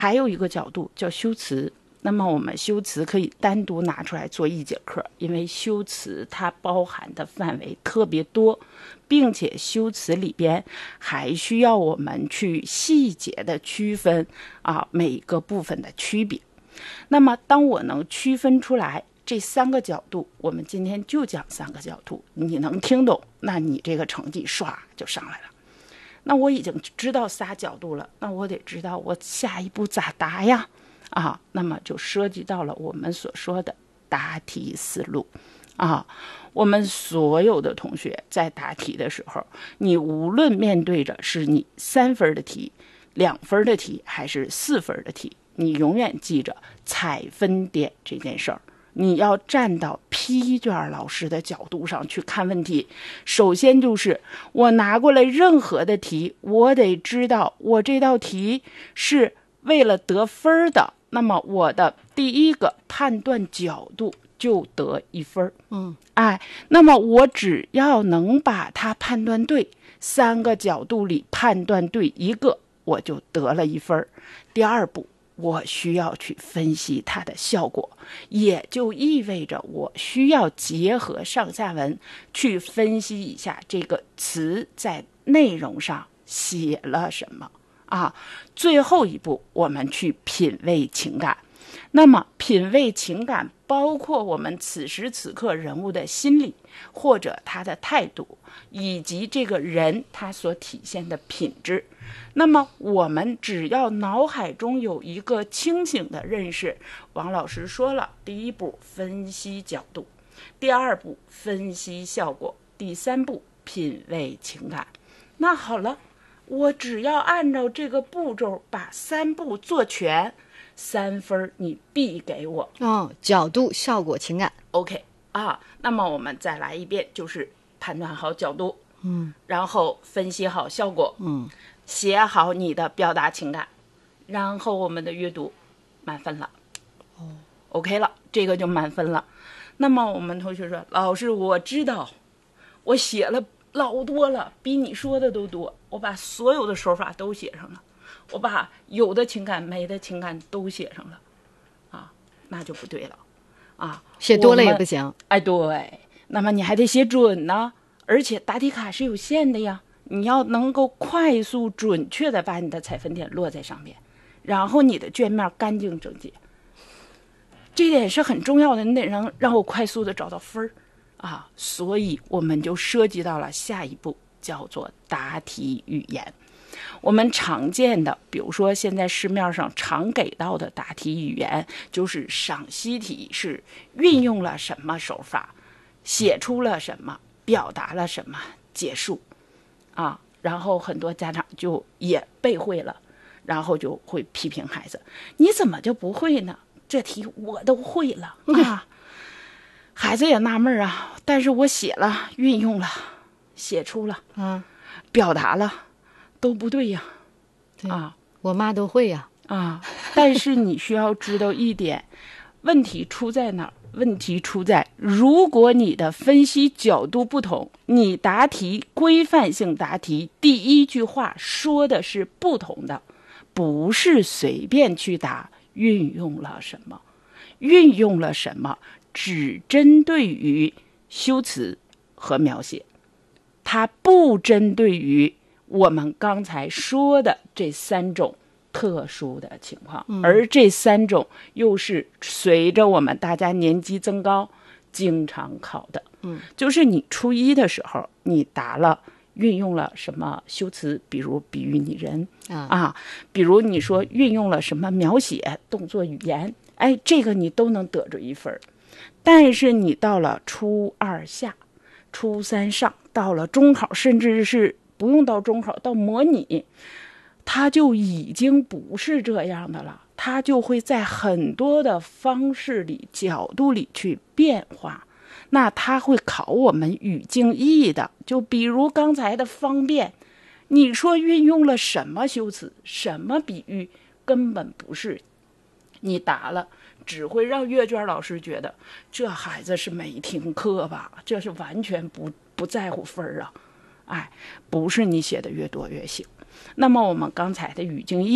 还有一个角度叫修辞。那么我们修辞可以单独拿出来做一节课，因为修辞它包含的范围特别多，并且修辞里边还需要我们去细节的区分每个部分的区别。那么当我能区分出来这3个角度，我们今天就讲3个角度，你能听懂，那你这个成绩唰就上来了。那我已经知道仨角度了，那我得知道我下一步咋答呀？那么就涉及到了我们所说的答题思路我们所有的同学在答题的时候，你无论面对着是你3分的题、2分的题还是4分的题，你永远记着采分点这件事儿。你要站到批卷老师的角度上去看问题，首先就是我拿过来任何的题，我得知道我这道题是为了得分的，那么我的第一个判断角度就得1分。那么我只要能把它判断对，3个角度里判断对1个，我就得了1分。第二步，我需要去分析它的效果，也就意味着我需要结合上下文去分析一下这个词在内容上写了什么最后一步，我们去品味情感。那么品味情感包括我们此时此刻人物的心理，或者他的态度，以及这个人他所体现的品质。那么我们只要脑海中有一个清醒的认识，王老师说了，第一步分析角度，第二步分析效果，第3步品味情感。那好了，我只要按照这个步骤把3步做全，3分你必给我角度、效果、情感。 OK 那么我们再来一遍，就是判断好角度，然后分析好效果，写好你的表达情感，然后我们的阅读满分了。OK 了，这个就满分了。那么我们同学说，老师我知道我写了老多了，比你说的都多，我把所有的手法都写上了，我把有的情感没的情感都写上了那就不对了写多了也不行。 对，那么你还得写准呢，而且答题卡是有限的呀，你要能够快速准确的把你的采分点落在上面，然后你的卷面干净整洁，这点是很重要的，你得让我快速的找到分所以我们就涉及到了下一步，叫做答题语言。我们常见的，比如说现在市面上常给到的答题语言，就是赏析题是运用了什么手法，写出了什么，表达了什么，结束然后很多家长就也背会了，然后就会批评孩子，你怎么就不会呢？这题我都会了孩子也纳闷但是我写了，运用了，写出了表达了，都不对呀我妈都会呀但是你需要知道一点，问题出在哪儿？问题出在，如果你的分析角度不同，你答题规范性答题第一句话说的是不同的，不是随便去答运用了什么，运用了什么只针对于修辞和描写，它不针对于我们刚才说的这3种特殊的情况，而这3种又是随着我们大家年纪增高经常考的。就是你初一的时候你答了运用了什么修辞，比如比喻拟人比如你说运用了什么描写动作语言，这个你都能得着1分。但是你到了初2下、初3上，到了中考，甚至是不用到中考，到模拟，它就已经不是这样的了，它就会在很多的方式里、角度里去变化。那它会考我们语境意的，就比如刚才的方便，你说运用了什么修辞、什么比喻，根本不是，你答了只会让阅卷老师觉得这孩子是没听课吧，这是完全不在乎分不是你写的越多越行。那么我们刚才的语境意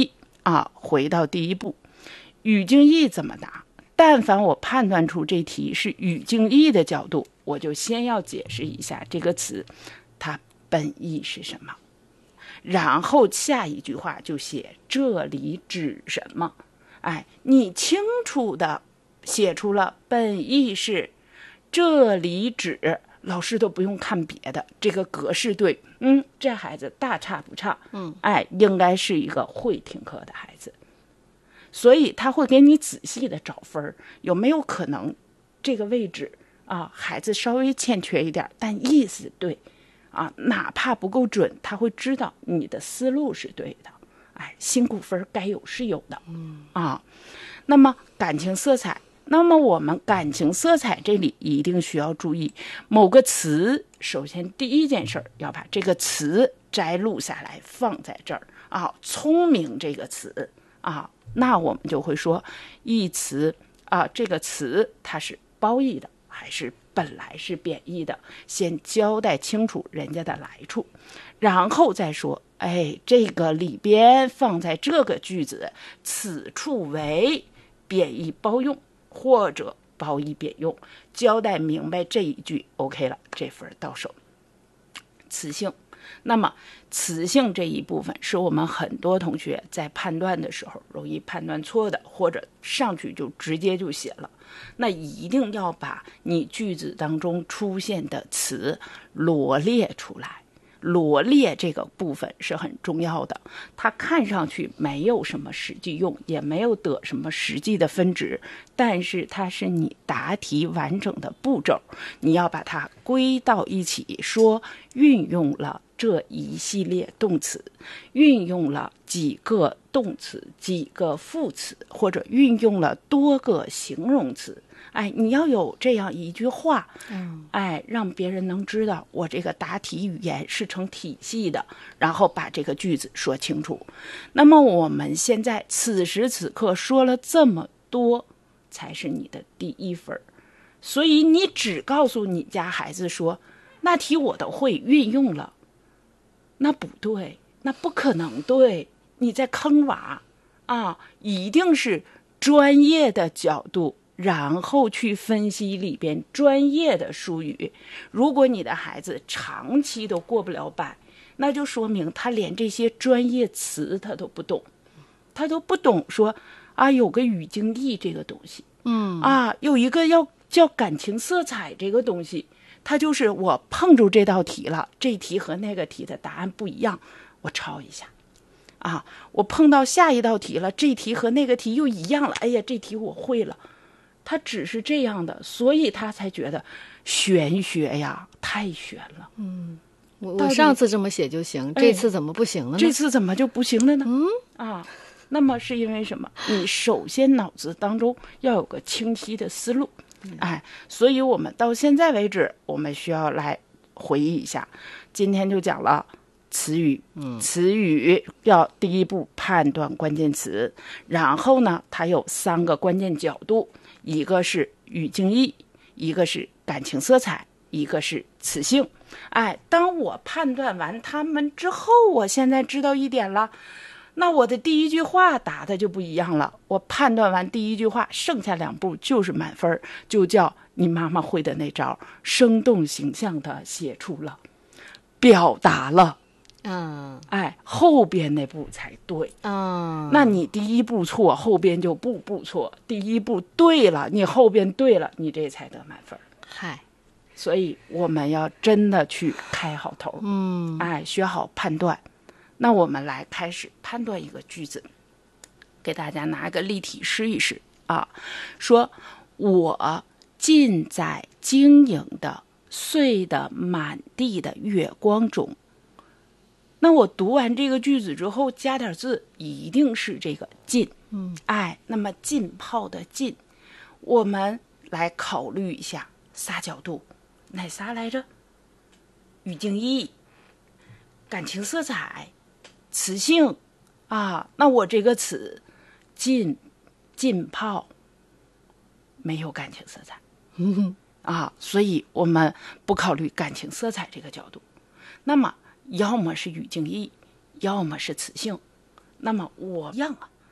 回到第一步，语境义怎么答？但凡我判断出这题是语境义的角度，我就先要解释一下这个词它本意是什么，然后下一句话就写这里指什么。你清楚的写出了本意是这里指，老师都不用看别的，这个格式对，这孩子大差不差，应该是一个会听课的孩子。所以他会给你仔细的找分，有没有可能这个位置孩子稍微欠缺一点，但意思对哪怕不够准，他会知道你的思路是对的。辛苦分该有是有的。那么感情色彩，那么我们感情色彩这里一定需要注意某个词，首先第一件事要把这个词摘录下来放在这儿聪明这个词那我们就会说义词这个词它是褒义的还是本来是贬义的，先交代清楚人家的来处，然后再说这个里边放在这个句子，此处为贬义褒用或者褒义贬用，交代明白这一句 OK 了，这分到手。词性，那么词性这一部分是我们很多同学在判断的时候容易判断错的，或者上去就直接就写了。那一定要把你句子当中出现的词罗列出来，罗列这个部分是很重要的。它看上去没有什么实际用，也没有得什么实际的分值，但是它是你答题完整的步骤，你要把它归到一起，说运用了这一系列动词，运用了几个动词，几个副词，或者运用了多个形容词。你要有这样一句话，让别人能知道我这个答题语言是成体系的，然后把这个句子说清楚。那么我们现在此时此刻说了这么多，才是你的第一分。所以你只告诉你家孩子说那题我都会运用了，那不对，那不可能对，你在坑娃一定是专业的角度，然后去分析里边专业的术语。如果你的孩子长期都过不了100，那就说明他连这些专业词他都不懂，他都不懂说有个语境义这个东西，有一个要叫感情色彩这个东西，他就是我碰着这道题了，这题和那个题的答案不一样，我抄一下我碰到下一道题了，这题和那个题又一样了，这题我会了。他只是这样的，所以他才觉得玄学呀，太玄了。 我上次这么写就行，这次怎么不行了呢？ 这次怎么就不行了呢？那么是因为什么？你首先脑子当中要有个清晰的思路。所以我们到现在为止，我们需要来回忆一下，今天就讲了词语，词语要第一步判断关键词，然后呢，它有3个关键角度，一个是语境义，一个是感情色彩，一个是词性。当我判断完它们之后，我现在知道一点了，那我的第一句话答的就不一样了。我判断完第一句话，剩下2步就是满分，就叫你妈妈会的那招，生动形象的写出了，表达了。后边那步才对。那你第一步错，后边就步步错。第一步对了，你后边对了，你这才得满分。所以我们要真的去开好头，学好判断。那我们来开始判断一个句子，给大家拿个例题试一试说我浸在晶莹的碎得满地的月光中。那我读完这个句子之后加点字，一定是这个浸。那么浸泡的浸，我们来考虑一下仨角度，哪仨来着？语境义、感情色彩、词性那我这个词浸泡没有感情色彩所以我们不考虑感情色彩这个角度。那么要么是语境义，要么是词性。那么我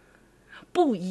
不一